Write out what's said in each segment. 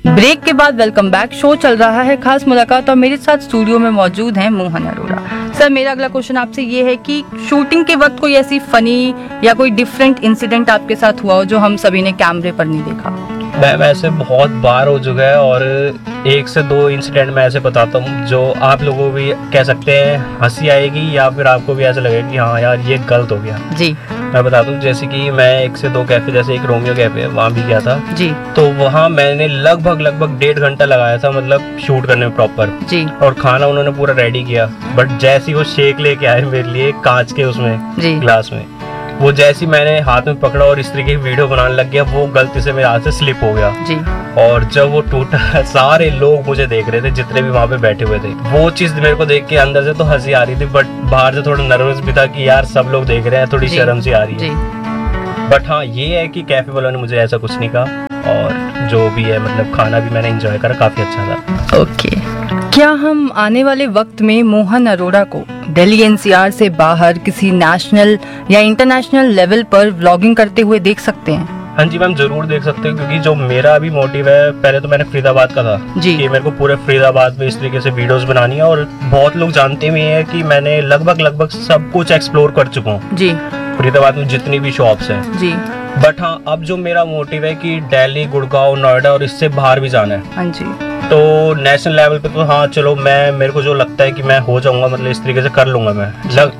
Break के बाद welcome back. Show चल रहा है खास मुलाकात और मेरे साथ स्टूडियो में मौजूद हैं मोहन अरोड़ा। सर, मेरा अगला क्वेश्चन आपसे ये है कि शूटिंग के वक्त कोई ऐसी फनी या कोई डिफरेंट इंसिडेंट आपके साथ हुआ हो जो हम सभी ने कैमरे पर नहीं देखा? मैम ऐसे बहुत बार हो चुका है और 1 से 2 इंसिडेंट मैं ऐसे बताता हूँ जो आप लोगों को भी कह सकते हैं हंसी आएगी या फिर आपको भी ऐसा लगेगा कि हाँ यार ये गलत हो गया जी। मैं बताता हूँ, जैसे कि मैं 1 से 2 कैफे, जैसे एक रोमियो कैफे है, वहाँ भी गया था जी। तो वहाँ मैंने लगभग 1.5 घंटा लगाया था, मतलब शूट करने में प्रॉपर जी। और खाना उन्होंने पूरा रेडी किया, बट जैसे ही वो शेक लेके आए मेरे लिए कांच के उसमें ग्लास में, वो जैसी मैंने हाथ में पकड़ा और इस तरीके की वीडियो बनाने लग गया, वो गलती से मेरे हाथ से स्लिप हो गया जी। और जब वो टूटा, सारे लोग मुझे देख रहे थे जितने भी वहाँ पे बैठे हुए थे। वो चीज मेरे को देख के अंदर से तो हंसी आ रही थी, बट बाहर से थोड़ा नर्वस भी था कि यार सब लोग देख रहे हैं, थोड़ी शर्म सी आ रही है। बट हाँ, ये है कि कैफे वालों ने मुझे ऐसा कुछ नहीं कहा और जो भी है मतलब खाना भी मैंने एंजॉय करा, काफी अच्छा था। ओके, क्या हम आने वाले वक्त में मोहन अरोड़ा को दिल्ली एनसीआर से बाहर किसी नेशनल या इंटरनेशनल लेवल पर व्लॉगिंग करते हुए देख सकते हैं? हाँ जी मैम, जरूर देख सकते हो, क्योंकि जो मेरा अभी मोटिव है, पहले तो मैंने फरीदाबाद का था जी कि मेरे को पूरे फरीदाबाद में इस तरीके से वीडियोस बनानी है और बहुत लोग जानते भी हैं कि मैंने लगभग सब कुछ एक्सप्लोर कर चुका हूँ जी, फरीदाबाद में जितनी भी शॉप्स हैं जी। बट हाँ, अब जो मेरा मोटिव है कि दिल्ली, गुड़गांव, नोएडा और इससे बाहर भी जाना है। हाँ जी। तो नेशनल लेवल पे तो हाँ चलो, मेरे को जो लगता है कि मैं हो जाऊंगा, मतलब इस तरीके से कर लूंगा मैं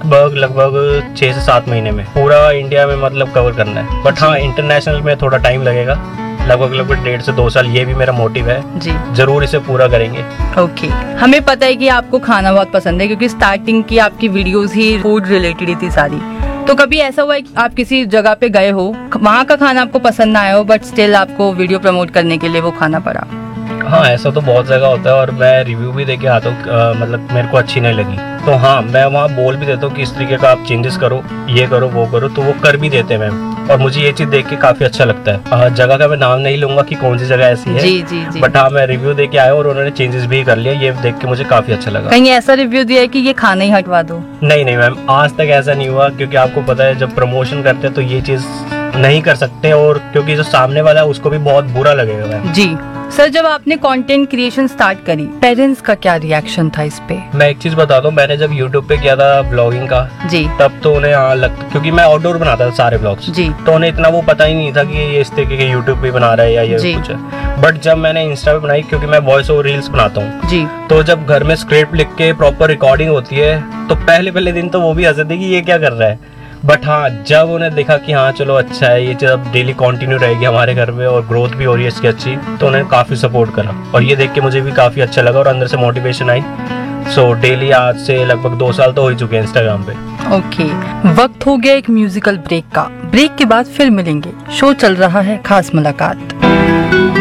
लगभग 6 से 7 महीने में पूरा इंडिया में मतलब कवर करना है। बट हाँ, इंटरनेशनल में थोड़ा टाइम लगेगा, लगभग 1.5 से 2 साल, ये भी मेरा मोटिव है जी। जरूर इसे पूरा करेंगे। ओके, हमें पता है कि आपको खाना बहुत पसंद है, क्योंकि स्टार्टिंग की आपकी वीडियोस ही फूड रिलेटेड ही थी सारी। तो कभी ऐसा हुआ है कि आप किसी जगह पे गए हो, वहाँ का खाना आपको पसंद ना आया हो, बट स्टिल आपको वीडियो प्रमोट करने के लिए वो खाना पड़ा? हाँ, ऐसा तो बहुत जगह होता है और मैं रिव्यू भी देके आता हूँ, मतलब मेरे को अच्छी नहीं लगी तो हाँ, मैं वहाँ बोल भी देता हूँ कि इस तरीके का आप चेंजेस करो, ये करो, वो करो, तो वो कर भी देते हैं मैम। और मुझे ये चीज देख के काफी अच्छा लगता है। जगह का मैं नाम नहीं लूंगा कि कौन सी जगह ऐसी है जी, जी, जी। बट हाँ, मैं रिव्यू दे के आया और उन्होंने चेंजेस भी कर लिया, ये देख के मुझे काफी अच्छा लगा। कहीं ऐसा रिव्यू दिया है कि ये खाना ही हटवा दो? नहीं मैम, आज तक ऐसा नहीं हुआ, क्योंकि आपको पता है जब प्रमोशन करते हैं तो ये चीज नहीं कर सकते, और क्योंकि जो सामने वाला है उसको भी बहुत बुरा लगेगा मैम जी। सर, जब आपने कंटेंट क्रिएशन स्टार्ट करी, पेरेंट्स का क्या रिएक्शन था इस पे? मैं एक चीज बताता हूँ, मैंने जब यूट्यूब पे किया था ब्लॉगिंग का जी, तब तो उन्हें क्योंकि मैं आउटडोर बनाता था सारे ब्लॉग्स जी, तो उन्हें इतना वो पता ही नहीं था कि ये इस तरीके के यूट्यूब पे बना रहा है या ये कुछ है। बट जब मैंने इंस्टा पे बनाई, क्योंकि मैं वॉइस ओवर रील्स बनाता हूँ जी, तो जब घर में स्क्रिप्ट लिख के प्रॉपर रिकॉर्डिंग होती है तो पहले दिन तो वो भी हंसते थे कि ये क्या कर रहा है। बट हाँ, जब उन्हें देखा कि हाँ चलो अच्छा है, ये चीज अब डेली कंटिन्यू रहेगी हमारे घर में और ग्रोथ भी हो रही है इसकी अच्छी, तो उन्होंने काफी सपोर्ट करा और ये देख के मुझे भी काफी अच्छा लगा और अंदर से मोटिवेशन आई। सो डेली आज से लगभग 2 साल तो हो ही चुके हैं इंस्टाग्राम पे। ओके, वक्त हो गया एक म्यूजिकल ब्रेक का। ब्रेक के बाद फिर मिलेंगे। शो चल रहा है खास मुलाकात।